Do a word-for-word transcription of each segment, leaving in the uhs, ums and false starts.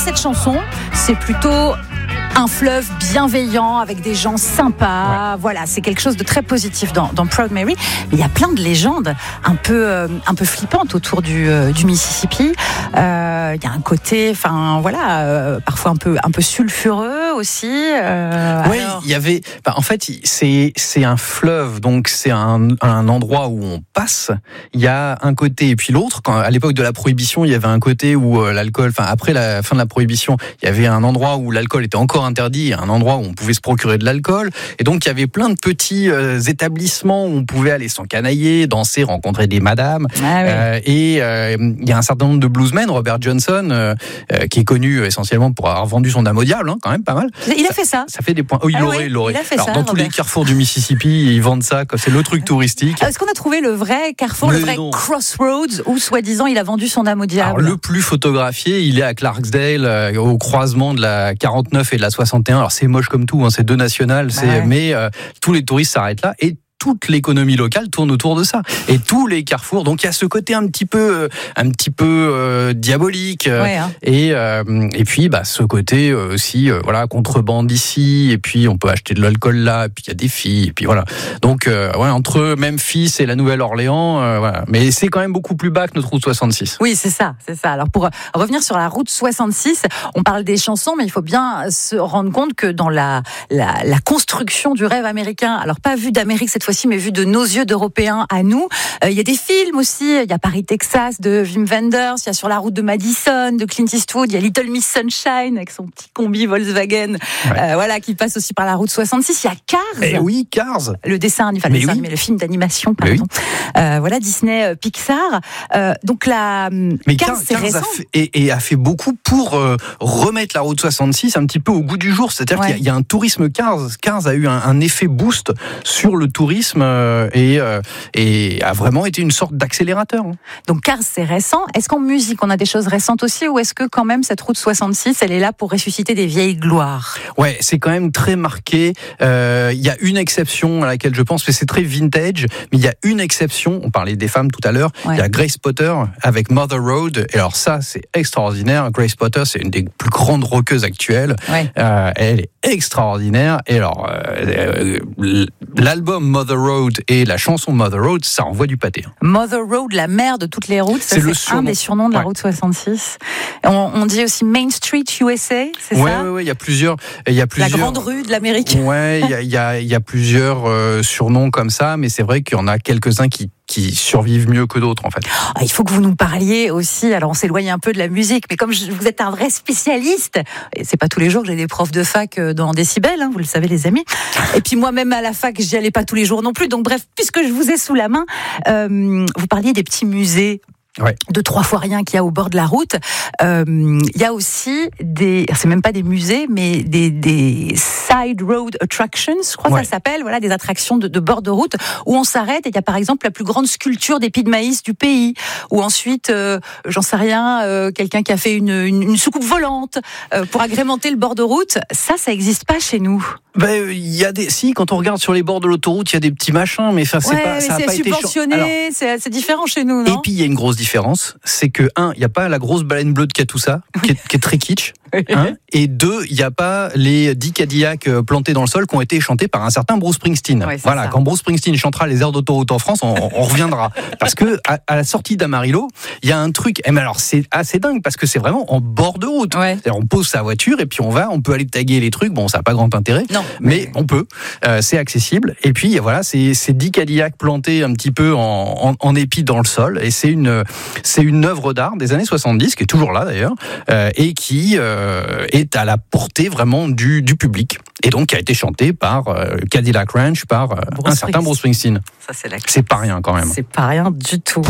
cette chanson, c'est plutôt un fleuve bienveillant avec des gens sympas. Ouais. Voilà, c'est quelque chose de très positif dans, dans Proud Mary. Mais il y a plein de légendes un peu, euh, un peu flippantes autour du, euh, du Mississippi. Euh, il y a un côté, enfin voilà, euh, parfois un peu, un peu sulfureux aussi. Euh, oui, alors... il y avait. Bah, en fait, c'est, c'est un fleuve, donc c'est un, un endroit où on passe. Il y a un côté et puis l'autre. Quand à l'époque de la prohibition, il y avait un côté où euh, l'alcool. Enfin, après la fin de la prohibition, il y avait un endroit où l'alcool était encore interdit, un endroit où on pouvait se procurer de l'alcool, et donc il y avait plein de petits euh, établissements où on pouvait aller s'encanailler, danser, rencontrer des madames, ah oui. euh, et euh, il y a un certain nombre de bluesmen, Robert Johnson, euh, euh, qui est connu essentiellement pour avoir vendu son âme au diable, hein, quand même pas mal. Il a ça, fait ça. Ça fait des points. Oh, il ah l'aurait, oui, il l'aurait. Il a fait Alors, ça, dans Robert. tous les carrefours du Mississippi, ils vendent ça, c'est le truc touristique. Est-ce qu'on a trouvé le vrai carrefour, Mais le vrai non. crossroads où soi-disant il a vendu son âme au diable? Alors, le plus photographié, il est à Clarksdale, euh, au croisement de la quarante-neuf et de la soixante et un. Alors c'est moche comme tout, hein, c'est deux nationales, c'est, ouais. mais euh, tous les touristes s'arrêtent là et toute l'économie locale tourne autour de ça. Et tous les carrefours, donc il y a ce côté un petit peu, un petit peu euh, diabolique, ouais, hein. et euh, et puis bah ce côté euh, aussi, euh, voilà, contrebande ici, et puis on peut acheter de l'alcool là, et puis il y a des filles, et puis voilà. Donc euh, ouais, entre Memphis et la Nouvelle-Orléans, euh, voilà. Mais c'est quand même beaucoup plus bas que notre route soixante-six. Oui, c'est ça, c'est ça. Alors pour revenir sur la route soixante-six, on parle des chansons, mais il faut bien se rendre compte que dans la la, la construction du rêve américain, alors pas vu d'Amérique cette fois mais vu de nos yeux d'Européens à nous. Euh, il y a des films aussi, il y a Paris, Texas de Wim Wenders, il y a Sur la route de Madison de Clint Eastwood, il y a Little Miss Sunshine avec son petit combi Volkswagen, ouais. euh, voilà, qui passe aussi par la route soixante-six. Il y a Cars. Eh oui, Cars. Le dessin, enfin, le, dessin, oui. mais le film d'animation, pardon. Oui. Euh, voilà, Disney, euh, Pixar. Euh, donc la mais Cars, Cars, c'est Cars récent. A fait, et, et a fait beaucoup pour euh, remettre la route soixante-six un petit peu au goût du jour. C'est-à-dire ouais. qu'il y a, il y a un tourisme Cars. Cars a eu un, un effet boost sur le tourisme. Et, euh, et a vraiment été une sorte d'accélérateur. Donc Cars, c'est récent. Est-ce qu'en musique, on a des choses récentes aussi, ou est-ce que quand même cette route soixante-six, elle est là pour ressusciter des vieilles gloires? Ouais, c'est quand même très marqué. Euh, il y a une exception à laquelle je pense, mais c'est très vintage, mais il y a une exception, on parlait des femmes tout à l'heure, ouais. il y a Grace Potter avec Mother Road, et alors ça, c'est extraordinaire. Grace Potter, c'est une des plus grandes rockeuses actuelles. Ouais. Euh, elle est extraordinaire, et alors, euh, l'album Mother Road et la chanson Mother Road, ça envoie du pâté. Mother Road, la mère de toutes les routes, ça, c'est, c'est un des surnoms de la ouais. route soixante-six. On, on dit aussi Main Street U S A, c'est ouais, ça? Oui, oui, il y a plusieurs, il y a plusieurs. La grande rue de l'Amérique. Ouais, il y a, il y a, il y a plusieurs euh, surnoms comme ça, mais c'est vrai qu'il y en a quelques-uns qui qui survivent mieux que d'autres en fait. Il faut que vous nous parliez aussi, alors on s'éloigne un peu de la musique, mais comme je, vous êtes un vrai spécialiste, et c'est pas tous les jours que j'ai des profs de fac dans Décibel, hein, vous le savez les amis, et puis moi-même à la fac j'y allais pas tous les jours non plus, donc bref, puisque je vous ai sous la main, euh, vous parliez des petits musées. Ouais. De trois fois rien qu'il y a au bord de la route. Euh, il y a aussi des, c'est même pas des musées, mais des, des side road attractions, je crois ouais. que ça s'appelle, voilà, des attractions de, de bord de route où on s'arrête et il y a par exemple la plus grande sculpture d'épis de maïs du pays, ou ensuite, euh, j'en sais rien, euh, quelqu'un qui a fait une, une, une soucoupe volante euh, pour agrémenter le bord de route. Ça, ça existe pas chez nous. Ben, il y a des, si, quand on regarde sur les bords de l'autoroute, il y a des petits machins, mais ça, c'est ouais, pas, ça a pas été subventionné, alors, c'est, c'est différent chez nous, non? Et puis, il y a une grosse différence, c'est que, un, il n'y a pas la grosse baleine bleue de Catoussa, qui est, qui est très kitsch, hein, et deux, il n'y a pas les dix Cadillacs plantés dans le sol qui ont été chantés par un certain Bruce Springsteen. Ouais, voilà, ça. Quand Bruce Springsteen chantera les airs d'autoroute en France, on, on reviendra. Parce que, à, à la sortie d'Amarillo, il y a un truc, et mais alors, c'est assez dingue, parce que c'est vraiment en bord de route. Ouais. On pose sa voiture, et puis on va, on peut aller taguer les trucs, bon, ça n'a pas grand intérêt, non, mais, mais on peut. Euh, c'est accessible, et puis voilà, c'est, c'est dix Cadillacs plantés un petit peu en, en, en épi dans le sol, et c'est une, c'est une œuvre d'art des années soixante-dix, qui est toujours là d'ailleurs, euh, et qui euh, est à la portée vraiment du, du public, et donc qui a été chantée par euh, Cadillac Ranch, par euh, un certain Bruce Springsteen. Ça, c'est, la... c'est pas rien quand même. C'est pas rien du tout.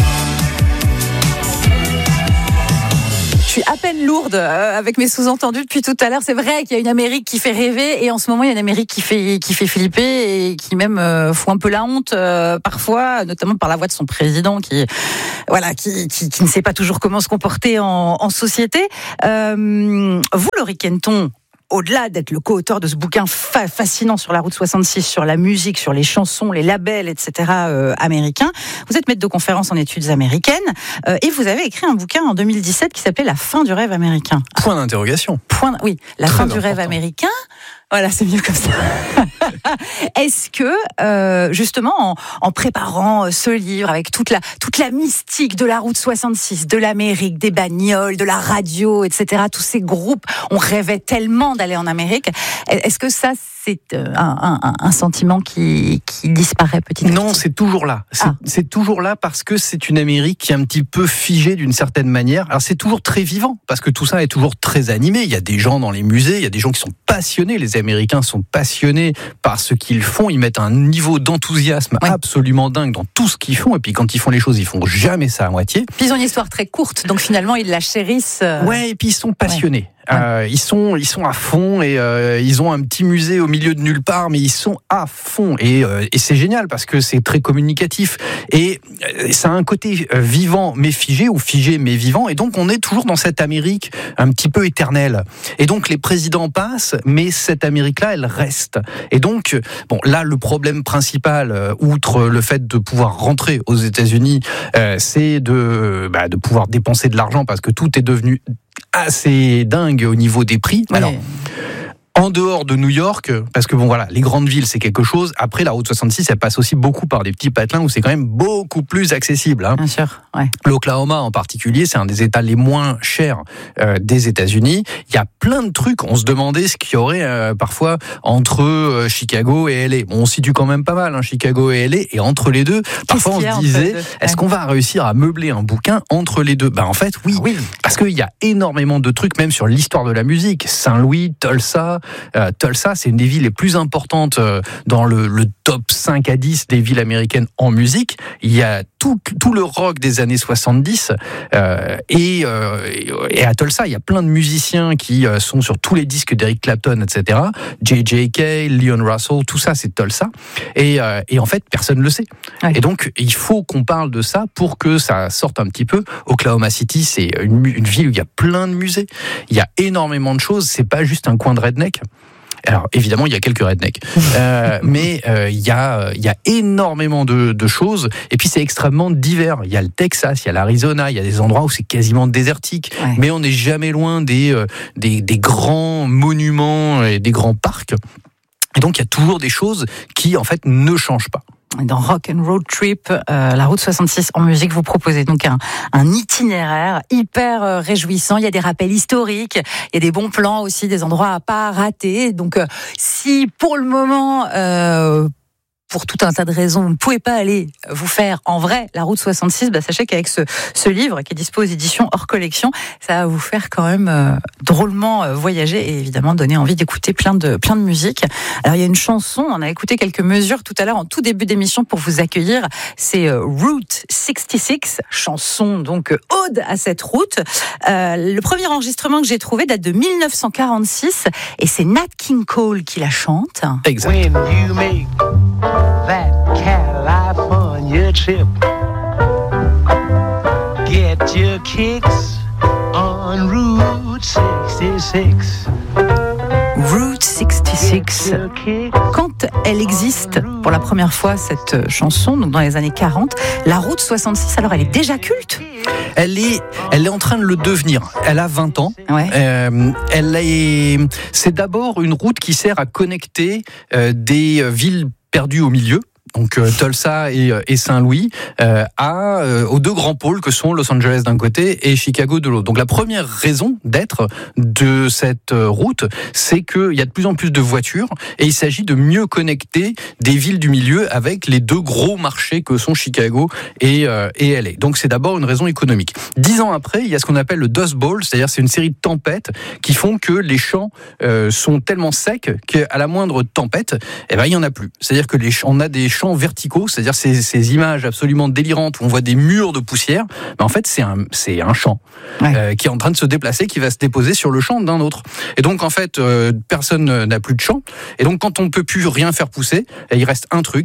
Je suis à peine lourde euh, avec mes sous-entendus depuis tout à l'heure. C'est vrai qu'il y a une Amérique qui fait rêver, et en ce moment il y a une Amérique qui fait qui fait flipper et qui même euh, fout un peu la honte euh, parfois, notamment par la voix de son président qui voilà qui qui, qui ne sait pas toujours comment se comporter en, en société. Euh, vous, Laurie Kenton, au-delà d'être le co-auteur de ce bouquin fa- fascinant sur la route soixante-six, sur la musique, sur les chansons, les labels, et cetera euh, américains, vous êtes maître de conférence en études américaines euh, et vous avez écrit un bouquin en deux mille dix-sept qui s'appelait La fin du rêve américain. Point d'interrogation. Point, oui, la Très fin important. du rêve américain. Voilà, c'est mieux comme ça. Est-ce que, euh, justement, en, en préparant ce livre avec toute la, toute la mystique de la route soixante-six, de l'Amérique, des bagnoles, de la radio, et cetera, tous ces groupes, on rêvait tellement d'aller en Amérique. Est-ce que ça, c'est un, un, un sentiment qui, qui disparaît petit à petit? Non, c'est toujours là. C'est, ah. c'est toujours là parce que c'est une Amérique qui est un petit peu figée d'une certaine manière. Alors c'est toujours très vivant parce que tout ça est toujours très animé. Il y a des gens dans les musées, il y a des gens qui sont passionnés. Les Américains sont passionnés par ce qu'ils font. Ils mettent un niveau d'enthousiasme ouais. absolument dingue dans tout ce qu'ils font. Et puis quand ils font les choses, ils font jamais ça à moitié. Puis ils ont une histoire très courte, donc finalement ils la chérissent. Euh... Ouais, et puis ils sont passionnés. Ouais. Euh, ils sont, ils sont à fond et euh, ils ont un petit musée au milieu de nulle part, mais ils sont à fond et, euh, et c'est génial parce que c'est très communicatif et euh, ça a un côté vivant mais figé ou figé mais vivant et donc on est toujours dans cette Amérique un petit peu éternelle et donc les présidents passent mais cette Amérique-là elle reste et donc bon là le problème principal euh, outre le fait de pouvoir rentrer aux États-Unis euh, c'est de bah, de pouvoir dépenser de l'argent parce que tout est devenu assez dingue au niveau des prix. Oui. Alors, en dehors de New York, parce que bon voilà, les grandes villes c'est quelque chose. Après la route soixante-six, elle passe aussi beaucoup par des petits patelins où c'est quand même beaucoup plus accessible. Hein. Bien sûr. Ouais. L'Oklahoma en particulier, c'est un des États les moins chers euh, des États-Unis. Il y a plein de trucs. On se demandait ce qu'il y aurait euh, parfois entre euh, Chicago et L A. Bon, on situe quand même pas mal, hein, Chicago et L A. Et entre les deux, parfois on se disait, est-ce qu'on va réussir à meubler un bouquin entre les deux? Ben en fait, oui, oui. Parce qu'il y a énormément de trucs, même sur l'histoire de la musique. Saint-Louis, Tulsa. Euh, Tulsa, c'est une des villes les plus importantes euh, dans le, le top cinq à dix des villes américaines en musique. Il y a tout, tout le rock des années soixante-dix euh, et, euh, et à Tulsa, il y a plein de musiciens qui euh, sont sur tous les disques d'Eric Clapton, et cetera. J J K, Leon Russell, tout ça, c'est Tulsa. Et, euh, et en fait, personne ne le sait. Ouais. Et donc, il faut qu'on parle de ça pour que ça sorte un petit peu. Oklahoma City, c'est une, une ville où il y a plein de musées. Il y a énormément de choses. C'est pas juste un coin de redneck. Alors évidemment il y a quelques rednecks, euh, mais il euh, y a il y a énormément de, de choses et puis c'est extrêmement divers. Il y a le Texas, il y a l'Arizona, il y a des endroits où c'est quasiment désertique, ouais. mais on n'est jamais loin des, euh, des des grands monuments et des grands parcs. Et donc il y a toujours des choses qui en fait ne changent pas. Dans Rock and Road Trip, euh, la route soixante-six en musique, vous proposez donc un, un itinéraire hyper euh, réjouissant. Il y a des rappels historiques, il y a des bons plans aussi, des endroits à pas rater. Donc, euh, si pour le moment, euh, pour tout un tas de raisons, vous ne pouvez pas aller vous faire en vrai la route soixante-six, bah sachez qu'avec ce, ce livre qui est dispo aux éditions hors collection, ça va vous faire quand même euh, drôlement euh, voyager et évidemment donner envie d'écouter plein de, plein de musique. Alors il y a une chanson, on a écouté quelques mesures tout à l'heure en tout début d'émission pour vous accueillir, c'est euh, Route soixante-six, chanson donc euh, ode à cette route. Euh, le premier enregistrement que j'ai trouvé date de dix-neuf cent quarante-six et c'est Nat King Cole qui la chante. Exact. That California trip, get your kicks on Route soixante-six. Route soixante-six. Quand elle existe pour la première fois, cette chanson, donc dans les années quarante, la route soixante-six, alors elle est déjà culte? Elle est, elle est en train de le devenir. Elle a vingt ans. Ouais. Euh, elle est, c'est d'abord une route qui sert à connecter euh, des villes perdues au milieu. Donc euh, Tulsa et, et Saint-Louis euh, à, euh, aux deux grands pôles que sont Los Angeles d'un côté et Chicago de l'autre. Donc la première raison d'être de cette route, c'est qu'il y a de plus en plus de voitures et il s'agit de mieux connecter des villes du milieu avec les deux gros marchés que sont Chicago et, euh, et L A. Donc c'est d'abord une raison économique. Dix ans après, il y a ce qu'on appelle le Dust Bowl, c'est-à-dire c'est une série de tempêtes qui font que les champs euh, sont tellement secs qu'à la moindre tempête, eh ben, il n'y en a plus. C'est-à-dire que les, on a des champs verticaux, c'est-à-dire ces, ces images absolument délirantes où on voit des murs de poussière, mais en fait c'est un, c'est un champ ouais. euh, qui est en train de se déplacer, qui va se déposer sur le champ d'un autre. Et donc en fait, euh, personne n'a plus de champ, et donc quand on ne peut plus rien faire pousser, il reste un truc,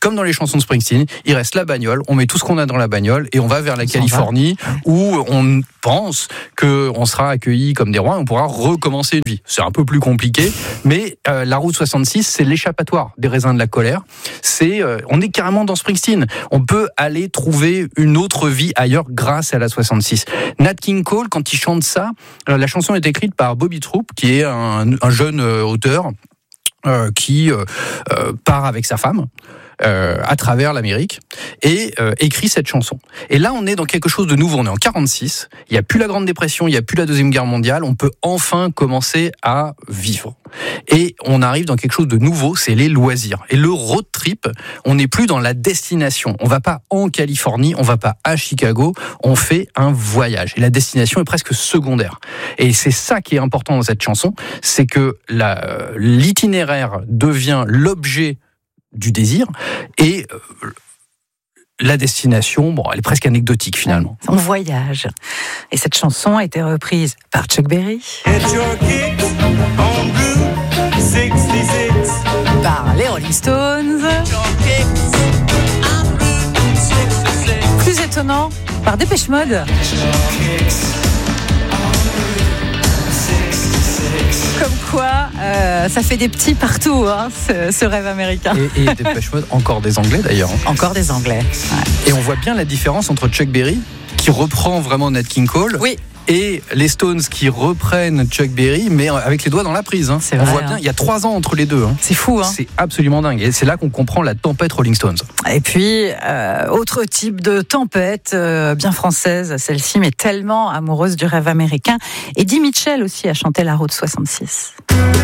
comme dans les chansons de Springsteen, il reste la bagnole, on met tout ce qu'on a dans la bagnole et on va vers la on Californie où on pense qu'on sera accueillis comme des rois et on pourra recommencer une vie. C'est un peu plus compliqué, mais euh, la route soixante-six, c'est l'échappatoire des raisins de la colère. C'est, euh, on est carrément dans Springsteen. On peut aller trouver une autre vie ailleurs grâce à la soixante-six. Nat King Cole, quand il chante ça, euh, la chanson est écrite par Bobby Troup, qui est un, un jeune euh, auteur euh, qui euh, euh, part avec sa femme Euh, à travers l'Amérique et euh, écrit cette chanson. Et là, on est dans quelque chose de nouveau. On est en quarante-six. Il n'y a plus la Grande Dépression, il n'y a plus la Deuxième Guerre mondiale. On peut enfin commencer à vivre. Et on arrive dans quelque chose de nouveau, c'est les loisirs. Et le road trip, on n'est plus dans la destination. On va pas en Californie, on va pas à Chicago. On fait un voyage. Et la destination est presque secondaire. Et c'est ça qui est important dans cette chanson, c'est que la, euh, l'itinéraire devient l'objet du désir et euh, la destination, bon, elle est presque anecdotique finalement. On voyage. Et cette chanson a été reprise par Chuck Berry, par les Rolling Stones, plus étonnant, par Dépêche Mode. Comme quoi, euh, ça fait des petits partout, hein, ce, ce rêve américain. Et, et Dépêche Mode, encore des Anglais d'ailleurs. Encore des Anglais. Ouais. Et on voit bien la différence entre Chuck Berry, qui reprend vraiment Nat King Cole, oui. et les Stones qui reprennent Chuck Berry, mais avec les doigts dans la prise. Hein. C'est on vrai, voit bien, hein. il y a trois ans entre les deux. Hein. C'est fou. Hein. C'est absolument dingue. Et c'est là qu'on comprend la tempête Rolling Stones. Et puis, euh, autre type de tempête, euh, bien française, celle-ci, mais tellement amoureuse du rêve américain. Eddie Mitchell aussi a chanté la route soixante-six.